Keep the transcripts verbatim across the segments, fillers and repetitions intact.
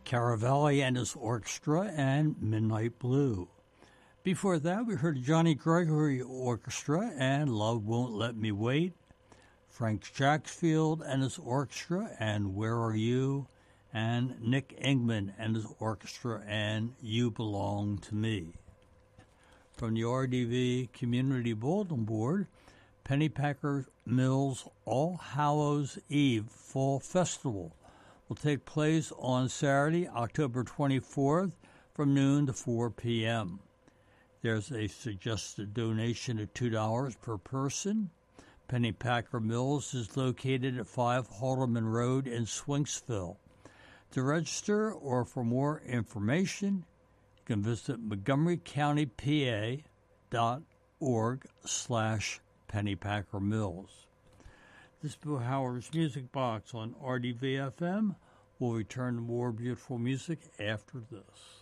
Caravelli and his orchestra and Midnight Blue. Before that, we heard Johnny Gregory Orchestra and Love Won't Let Me Wait, Frank Jacksfield and his orchestra and Where Are You, and Nick Ingman and his orchestra and You Belong to Me. From the R D V Community Bulletin Board, Pennypacker Mills All Hallows Eve Fall Festival will take place on Saturday, October twenty-fourth from noon to four p.m. There's a suggested donation of two dollars per person. Pennypacker Mills is located at five Haldeman Road in Swinksville. To register or for more information, you can visit Montgomery County P A dot org slash Pennypacker Mills. This is Bill Howard's Music Box on R D V F M. We'll return to more beautiful music after this.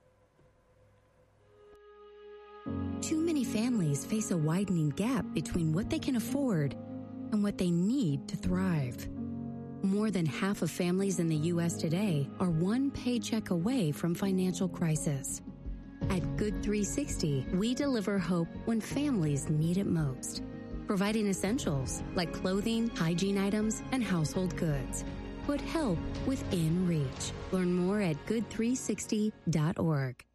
Too many families face a widening gap between what they can afford and what they need to thrive. More than half of families in the U S today are one paycheck away from financial crisis. At Good three sixty, we deliver hope when families need it most, providing essentials like clothing, hygiene items, and household goods. Put help within reach. Learn more at good three sixty dot org.